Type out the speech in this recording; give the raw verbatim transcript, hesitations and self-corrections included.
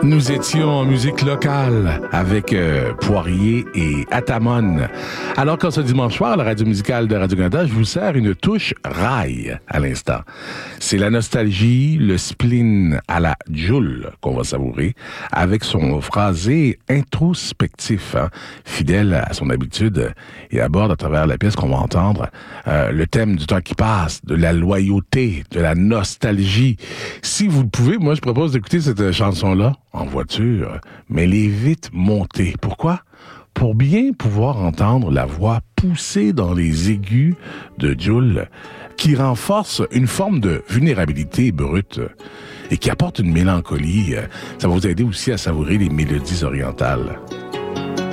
Nous étions en musique locale avec euh, Poirier et Atamon. Alors qu'en ce dimanche soir, à la radio musicale de Radio-Canada, je vous sers une touche rail à l'instant. C'est la nostalgie, le spleen à la Joule qu'on va savourer avec son phrasé introspectif, hein, fidèle à son habitude et aborde à travers la pièce qu'on va entendre euh, le thème du temps qui passe, de la loyauté, de la nostalgie. Si vous le pouvez, moi je propose d'écouter cette chanson-là en voiture, mais les vite montées. Pourquoi? Pour bien pouvoir entendre la voix poussée dans les aigus de Joule, qui renforce une forme de vulnérabilité brute et qui apporte une mélancolie. Ça va vous aider aussi à savourer les mélodies orientales.